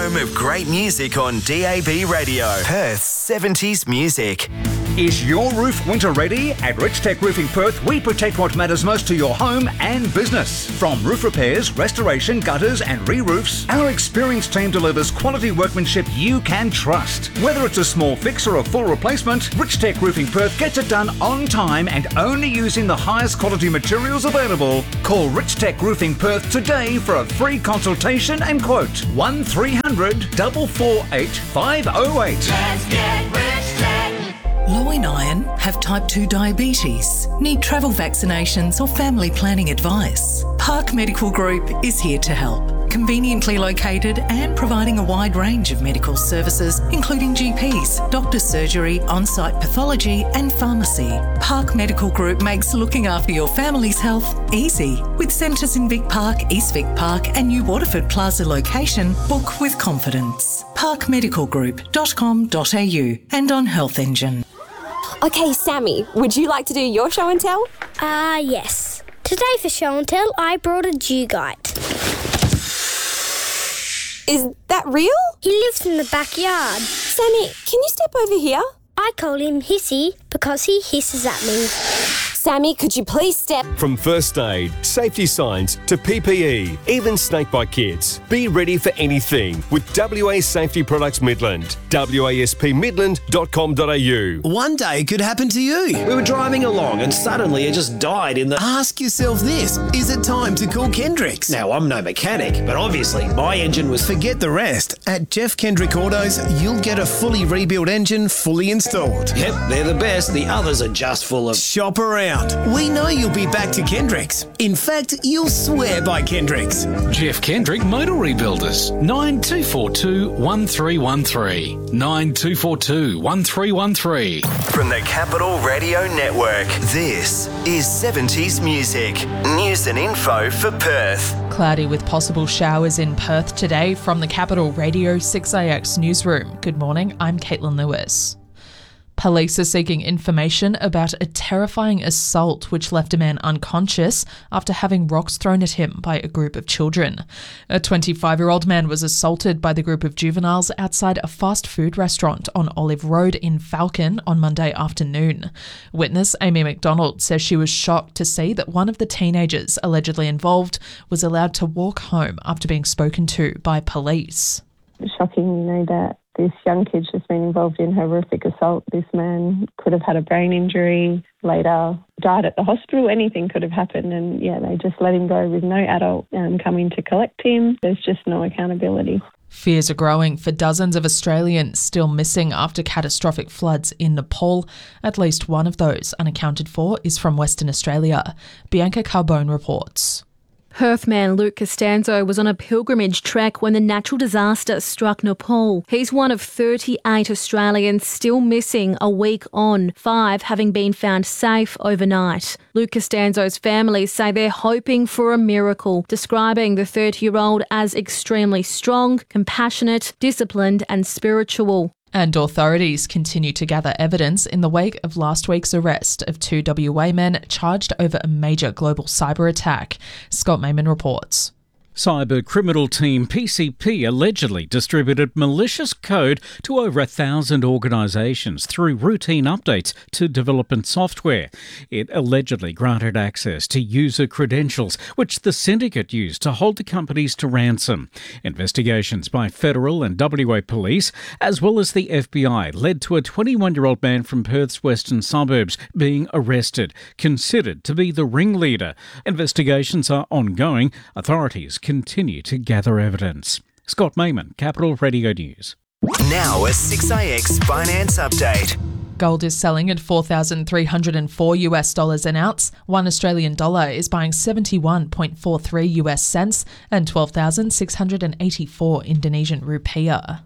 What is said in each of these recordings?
home of great music on DAB Radio. Perth's 70s music. Is your roof winter ready? At Rich Tech Roofing Perth, we protect what matters most to your home and business. From roof repairs, restoration, gutters and re-roofs, our experienced team delivers quality workmanship you can trust. Whether it's a small fix or a full replacement, Rich Tech Roofing Perth gets it done on time and only using the highest quality materials available. Call Rich Tech Roofing Perth today for a free consultation and quote. 1300 448 508. Let's get Rich Tech. Loy and Iron have type 2 diabetes, need travel vaccinations or family planning advice. Park Medical Group is here to help. Conveniently located and providing a wide range of medical services, including GPs, doctor's surgery, on-site pathology and pharmacy. Park Medical Group makes looking after your family's health easy. With centres in Vic Park, East Vic Park and New Waterford Plaza location, book with confidence. parkmedicalgroup.com.au and on Health Engine. Okay, Sammy, would you like to do your show and tell? Yes. Today for show and tell, I brought a Dugite. Is that real? He lives in the backyard. Sammy, can you step over here? I call him Hissy because he hisses at me. Sammy, could you please step? From first aid, safety signs to PPE, even snakebite kits. Be ready for anything with WA Safety Products Midland. waspmidland.com.au. One day could happen to you. We were driving along and suddenly it just died in the... Ask yourself this, is it time to call Kendricks? Now, I'm no mechanic, but obviously my engine was... Forget the rest. At Jeff Kendrick Autos, you'll get a fully rebuilt engine fully installed. Yep, they're the best. The others are just full of... Shop around. We know you'll be back to Kendricks. In fact, you'll swear by Kendricks. Jeff Kendrick Motor Rebuilders. 9242 1313. 9242 1313. From the Capital Radio Network, this is 70s music. News and info for Perth. Cloudy with possible showers in Perth today from the Capital Radio 6AX newsroom. Good morning, I'm Caitlin Lewis. Police are seeking information about a terrifying assault which left a man unconscious after having rocks thrown at him by a group of children. A 25-year-old man was assaulted by the group of juveniles outside a fast food restaurant on Olive Road in Falcon on Monday afternoon. Witness Amy McDonald says she was shocked to see that one of the teenagers allegedly involved was allowed to walk home after being spoken to by police. Shocking, that this young kid's just been involved in horrific assault. This man could have had a brain injury, later died at the hospital. Anything could have happened, and they just let him go with no adult coming to collect him. There's just no accountability. Fears are growing for dozens of Australians still missing after catastrophic floods in Nepal. At least one of those unaccounted for is from Western Australia. Bianca Carbone reports. Perth man Luke Costanzo was on a pilgrimage trek when the natural disaster struck Nepal. He's one of 38 Australians still missing a week on, 5 having been found safe overnight. Luke Costanzo's family say they're hoping for a miracle, describing the 30-year-old as extremely strong, compassionate, disciplined and spiritual. And authorities continue to gather evidence in the wake of last week's arrest of 2 WA men charged over a major global cyber attack. Scott Mayman reports. Cyber criminal team PCP allegedly distributed malicious code to over 1,000 organisations through routine updates to development software. It allegedly granted access to user credentials, which the syndicate used to hold the companies to ransom. Investigations by federal and WA police, as well as the FBI, led to a 21-year-old man from Perth's western suburbs being arrested, considered to be the ringleader. Investigations are ongoing. Authorities continue to gather evidence. Scott Mayman, Capital Radio News. Now a 6AX finance update. Gold is selling at $4,304 an ounce. 1 Australian dollar is buying 71.43 US cents and 12,684 Indonesian rupiah.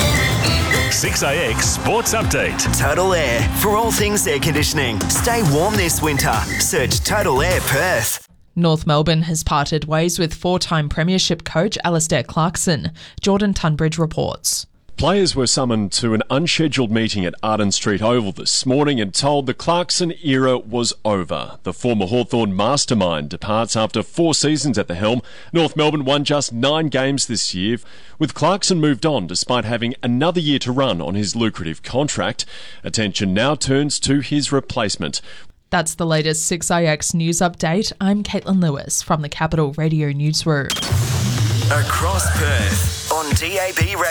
6AX Sports Update. Total Air. For all things air conditioning. Stay warm this winter. Search Total Air Perth. North Melbourne has parted ways with 4-time premiership coach Alastair Clarkson. Jordan Tunbridge reports. Players were summoned to an unscheduled meeting at Arden Street Oval this morning and told the Clarkson era was over. The former Hawthorn mastermind departs after 4 seasons at the helm. North Melbourne won just 9 games this year, with Clarkson moved on despite having another year to run on his lucrative contract. Attention now turns to his replacement. That's the latest 6IX news update. I'm Caitlin Lewis from the Capital Radio Newsroom. Across Perth on DAB Radio.